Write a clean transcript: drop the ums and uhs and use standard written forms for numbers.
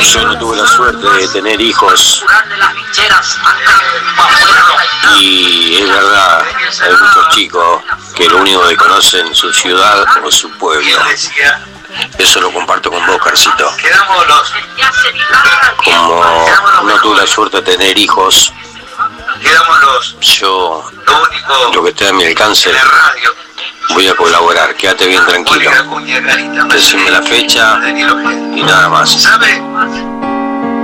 Yo no tuve la suerte de tener hijos y es verdad, hay muchos chicos que lo único que conocen su ciudad o su pueblo. Eso lo comparto con vos, Carcito. Como no tuve la suerte de tener hijos, yo, lo que esté a mi alcance, voy a colaborar. Quédate bien tranquilo. Decime la fecha y nada más.